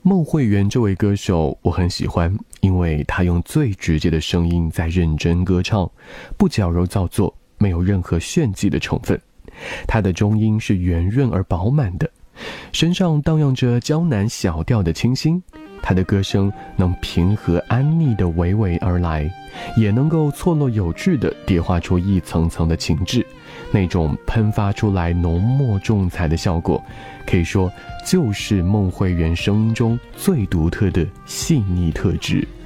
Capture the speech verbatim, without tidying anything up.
孟慧圆这位歌手我很喜欢，因为她用最直接的声音在认真歌唱，不矫揉造作，没有任何炫技的成分。她的中音是圆润而饱满的，身上荡漾着江南小调的清新。她的歌声能平和安谧地娓娓而来，也能够错落有致地叠画出一层层的情致，那种喷发出来浓墨重彩的效果，可以说就是孟慧圆声音中最独特的细腻特质。